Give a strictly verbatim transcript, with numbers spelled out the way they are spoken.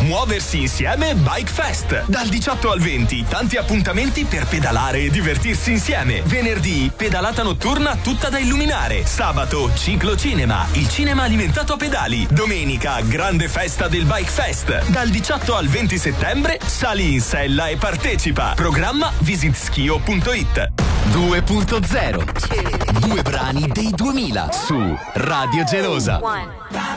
Muoversi insieme Bike Fest. Dal diciotto al venti, tanti appuntamenti per pedalare e divertirsi insieme. Venerdì, pedalata notturna tutta da illuminare. Sabato, ciclocinema, il cinema alimentato a pedali. Domenica, grande festa del Bike Fest. Dal diciotto al venti settembre, sali in sella e partecipa. Programma visit schio punto it. due punto zero. Due brani dei duemila su Radio Gelosa.